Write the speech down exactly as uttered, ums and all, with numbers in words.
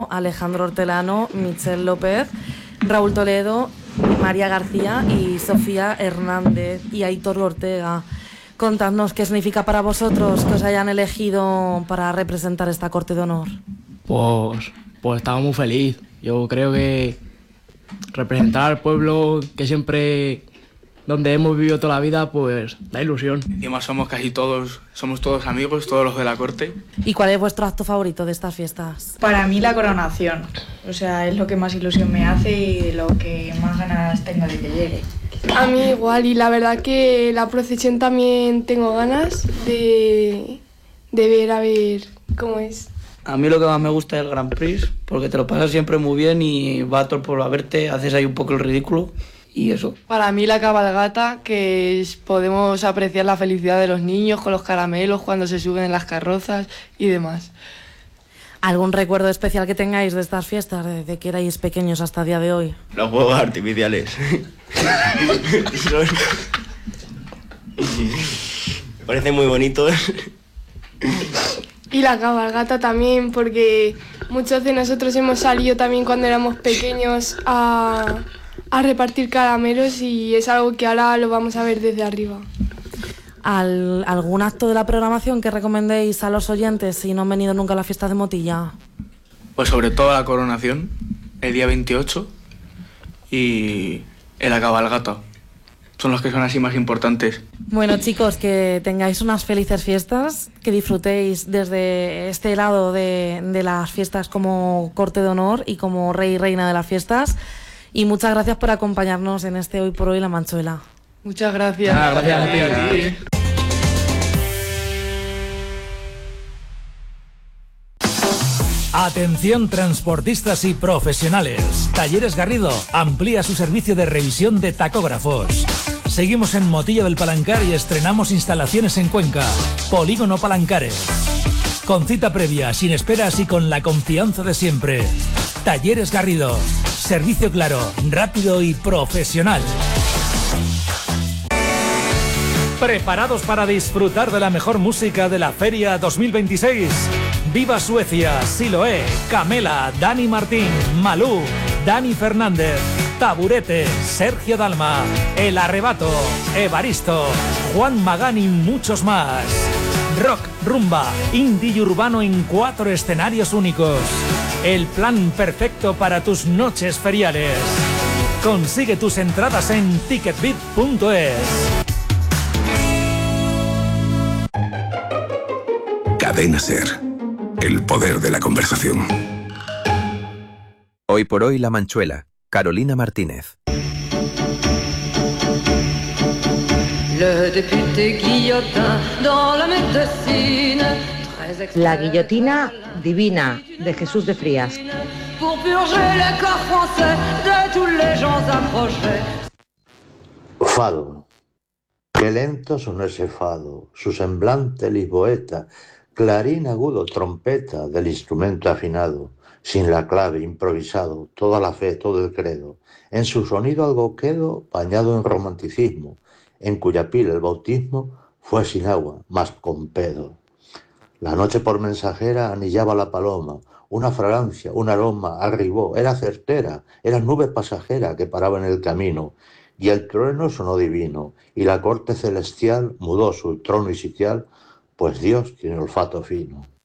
Alejandro Hortelano, Michelle López, Raúl Toledo, María García y Sofía Hernández y Aitor Ortega. Contadnos qué significa para vosotros que os hayan elegido para representar esta Corte de Honor. Pues, pues estaba muy feliz. Yo creo que representar al pueblo que siempre, donde hemos vivido toda la vida, pues da ilusión. Y más somos casi todos, somos todos amigos, todos los de la corte. ¿Y cuál es vuestro acto favorito de estas fiestas? Para mí la coronación, o sea, es lo que más ilusión me hace y lo que más ganas tengo de que llegue. A mí igual, y la verdad que la procesión también tengo ganas de, de ver a ver cómo es. A mí lo que más me gusta es el Grand Prix, porque te lo pasas siempre muy bien y va todo el pueblo a verte, haces ahí un poco el ridículo y eso. Para mí la cabalgata, que es, podemos apreciar la felicidad de los niños con los caramelos cuando se suben en las carrozas y demás. ¿Algún recuerdo especial que tengáis de estas fiestas, desde que erais pequeños hasta el día de hoy? Los juegos artificiales. Me parecen muy bonitos. Y la cabalgata también, porque muchos de nosotros hemos salido también cuando éramos pequeños a, a repartir caramelos y es algo que ahora lo vamos a ver desde arriba. ¿Al, ¿Algún acto de la programación que recomendéis a los oyentes si no han venido nunca a la fiesta de Motilla? Pues sobre todo la coronación, el día veintiocho, y el la cabalgata. Son los que son así más importantes. Bueno, chicos, que tengáis unas felices fiestas, que disfrutéis desde este lado de, de las fiestas como Corte de Honor y como rey y reina de las fiestas. Y muchas gracias por acompañarnos en este Hoy por Hoy La Manchuela. Muchas gracias. Ah, gracias a ti. Atención transportistas y profesionales. Talleres Garrido amplía su servicio de revisión de tacógrafos. Seguimos en Motilla del Palancar y estrenamos instalaciones en Cuenca. Polígono Palancares. Con cita previa, sin esperas y con la confianza de siempre. Talleres Garrido. Servicio claro, rápido y profesional. ¿Preparados para disfrutar de la mejor música de la Feria dos mil veintiséis? Viva Suecia, Siloé, Camela, Dani Martín, Malú, Dani Fernández, Taburete, Sergio Dalma, El Arrebato, Evaristo, Juan Magán y muchos más. Rock, rumba, indie y urbano en cuatro escenarios únicos. El plan perfecto para tus noches feriales. Consigue tus entradas en ticketbit punto es. Cadena Ser. El poder de la conversación. Hoy por hoy La Manchuela. Carolina Martínez. La guillotina divina de Jesús de Frías. Fado. Qué lento sonó ese fado, su semblante lisboeta, clarín agudo, trompeta del instrumento afinado, sin la clave, improvisado, toda la fe, todo el credo, en su sonido algo quedo, bañado en romanticismo, en cuya pila el bautismo fue sin agua, mas con pedo. La noche por mensajera anillaba la paloma, una fragancia, un aroma, arribó, era certera, era nube pasajera que paraba en el camino, y el trueno sonó divino, y la corte celestial mudó su trono y sitial, pues Dios tiene olfato fino.